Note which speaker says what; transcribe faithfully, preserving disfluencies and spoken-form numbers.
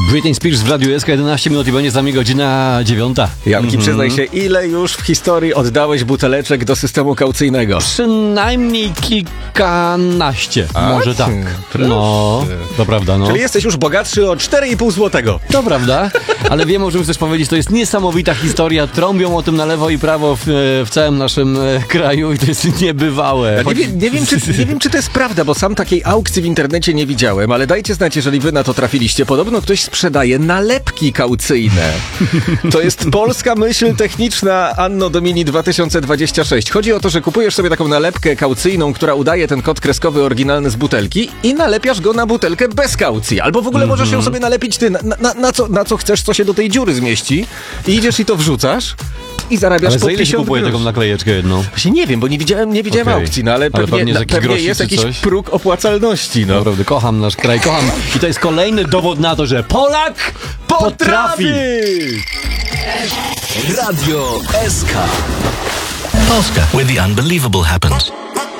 Speaker 1: Britney Spears w Radiu S K, jedenaście minut i będzie z nami godzina dziewiąta.
Speaker 2: Janki,
Speaker 1: Mhm.
Speaker 2: przyznaj się, ile już w historii oddałeś buteleczek do systemu kaucyjnego?
Speaker 1: Przynajmniej kilkanaście,
Speaker 2: A,
Speaker 1: może tak.
Speaker 2: proszę.
Speaker 1: No, to prawda, no.
Speaker 2: Czyli jesteś już bogatszy o cztery i pół złotego.
Speaker 1: To prawda, ale wiem, o czym chcesz powiedzieć, to jest niesamowita historia, trąbią o tym na lewo i prawo w, w całym naszym e, kraju i to jest niebywałe.
Speaker 2: Ja nie, wiem, nie, wiem, czy, nie wiem, czy to jest prawda, bo sam takiej aukcji w internecie nie widziałem, ale dajcie znać, jeżeli wy na to trafiliście. Podobno ktoś sprzedaje nalepki kaucyjne. To jest polska myśl techniczna Anno Domini dwa tysiące dwadzieścia sześć. Chodzi o to, że kupujesz sobie taką nalepkę kaucyjną, która udaje ten kod kreskowy oryginalny z butelki i nalepiasz go na butelkę bez kaucji. Albo w ogóle mm-hmm. możesz ją sobie nalepić ty na, na, na, co, na co chcesz, co się do tej dziury zmieści. I idziesz i to wrzucasz. I zarabiasz
Speaker 1: ale
Speaker 2: po
Speaker 1: za ile się kupuje
Speaker 2: groszy.
Speaker 1: taką naklejeczkę jedną?
Speaker 2: Właśnie nie wiem, bo nie widziałem, nie widziałem
Speaker 1: Okay.
Speaker 2: aukcji, no ale,
Speaker 1: Ale
Speaker 2: pewnie,
Speaker 1: pewnie jest
Speaker 2: na,
Speaker 1: jakiś
Speaker 2: pewnie
Speaker 1: grosik
Speaker 2: jest
Speaker 1: czy
Speaker 2: jakiś
Speaker 1: coś?
Speaker 2: próg opłacalności, no.
Speaker 1: Naprawdę, kocham nasz kraj, kocham. I to jest kolejny dowód na to, że Polak potrafi!
Speaker 3: Radio S K. Polska, where the unbelievable happens.